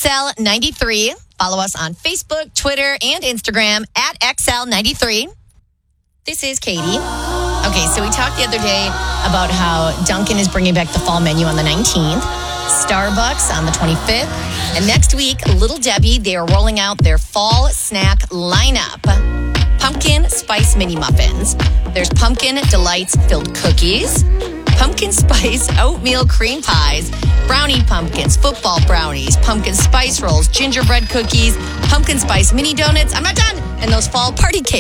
XL93. Follow us on Facebook, Twitter, and Instagram at XL93. This is Katie. Okay, so we talked the other day about how Dunkin' is bringing back the fall menu on the 19th, Starbucks on the 25th, and next week, Little Debbie, they are rolling out their fall snack lineup. Pumpkin spice mini muffins. There's pumpkin delights filled cookies, pumpkin spice oatmeal cream pies, brownie pumpkins, football brownies, pumpkin spice rolls, gingerbread cookies, pumpkin spice mini donuts. I'm not done. And those fall party cakes.